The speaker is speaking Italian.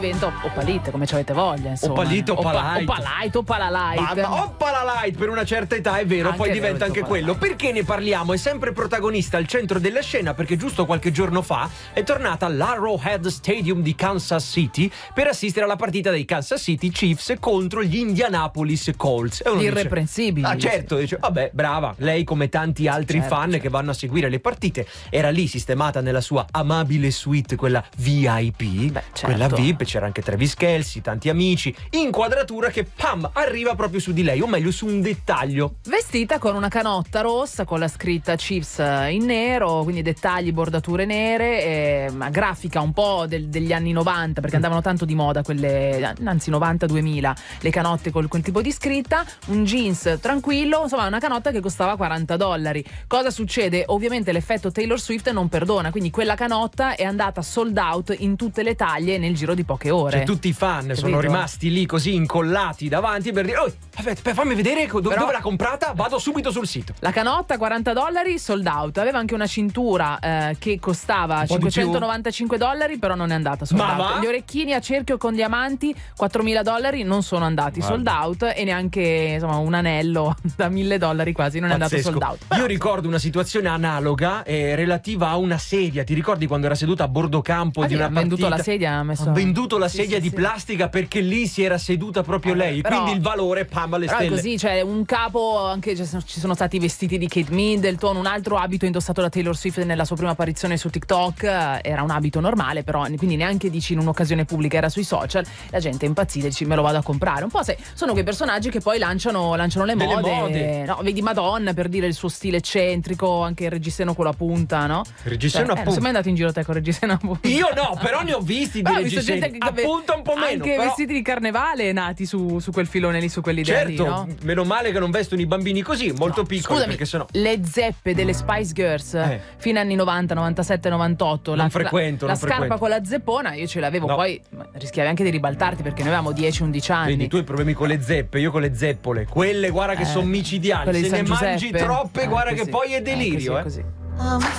diventa Oppalit, come ci avete voglia, insomma. Oppalit, Oppalite. Oppalite, Oppalite. Ma Oppalite per una certa età, è vero, Anche poi è diventa vero, anche quello. Perché ne parliamo? È sempre protagonista al centro della scena, perché giusto qualche giorno fa è tornata all'Arrowhead Stadium di Kansas City per assistere alla partita dei Kansas City Chiefs contro gli Indianapolis Colts. Irreprensibili. Ah, certo, dice, vabbè, brava, lei come tanti altri fan che vanno a seguire le partite, era lì sistemata nella sua amabile suite, quella VIP, quella VIP, c'era anche Travis Kelce, tanti amici, inquadratura che pam, arriva proprio su di lei, o meglio su un dettaglio. Vestita con una canotta rossa con la scritta Chiefs in nero, quindi dettagli, bordature nere, grafica un po' degli anni 90, perché andavano tanto di moda quelle, anzi 90-2000, le canotte con quel tipo di scritta, un jeans tranquillo, insomma una canotta che costava $40. Cosa succede? Ovviamente l'effetto Taylor Swift non perdona, quindi quella canotta è andata sold out in tutte le taglie nel giro di poche ore. Cioè tutti i fan sono rimasti lì così incollati davanti per dire: oh, fammi vedere dove l'ha comprata, vado subito sul sito. La canotta $40 sold out, aveva anche una cintura che costava $595, però non è andata sold out. Gli orecchini a cerchio con diamanti $4.000 non sono andati sold out, e neanche insomma un anello da $1.000 quasi non è andato sold out. Io ricordo una situazione analoga relativa a una sedia. Ti ricordi quando era seduta a bordo campo di una partita? Venduto la sedia, ha venduto la sedia di plastica perché lì si era seduta proprio lei, però, quindi il valore pam alle stelle. Però è così, cioè un capo, anche ci sono stati i vestiti di Kate Middleton, un altro abito indossato da Taylor Swift nella sua prima apparizione su TikTok, era un abito normale, però quindi neanche dici in un'occasione pubblica, era sui social, la gente è impazzita e dici me lo vado a comprare. Un po' sono quei personaggi che poi lanciano le mode. No, vedi Madonna, per dire il suo stile eccentrico, anche il reggiseno con la punta, no? Il reggiseno a punta. Non sei mai andato in giro te con il reggiseno a punta? Io no, però ne ho visti di reggiseni a punta un po' meno. Anche però... vestiti di carnevale nati su quel filone lì, su quell'idea lì, no? Meno male che non vestono i bambini così, molto piccoli. Scusami, perché sennò... le zeppe delle Spice Girls fine anni 90, 97, 98, la scarpa con la zeppona io ce l'avevo, poi rischiavi anche di ribaltarti perché noi avevamo 10-11 anni. Vedi, tu hai problemi con le zeppe, io con le zeppole, quelle guarda che sono micidiali, se ne mangi troppe guarda che poi è delirio. Così.